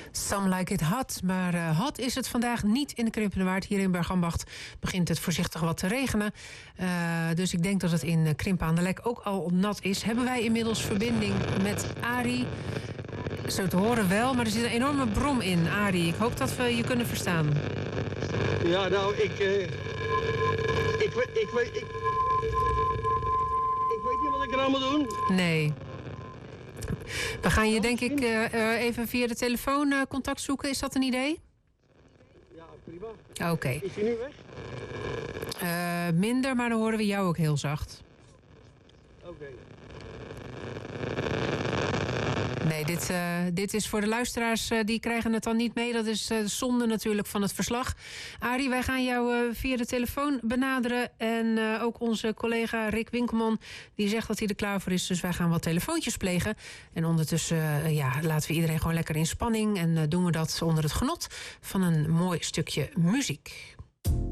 Some Like It Hot. Maar hot is het vandaag niet in de Krimpende Waard. Hier in Bergambacht begint het voorzichtig wat te regenen. Dus ik denk dat het in Krimpen aan de Lek ook al nat is. Hebben wij inmiddels verbinding met Arie? Zo te horen wel, maar er zit een enorme brom in, Arie. Ik hoop dat we je kunnen verstaan. Ja, nou, ik weet niet wat ik eraan moet doen. Nee. We gaan je denk ik even via de telefoon contact zoeken. Is dat een idee? Ja, prima. Oké. Is hij nu weg? Minder, maar dan horen we jou ook heel zacht. Oké. Nee, dit is voor de luisteraars, die krijgen het dan niet mee. Dat is zonde natuurlijk van het verslag. Arie, wij gaan jou via de telefoon benaderen. En ook onze collega Rick Winkelman, die zegt dat hij er klaar voor is. Dus wij gaan wat telefoontjes plegen. En ondertussen laten we iedereen gewoon lekker in spanning. En doen we dat onder het genot van een mooi stukje muziek.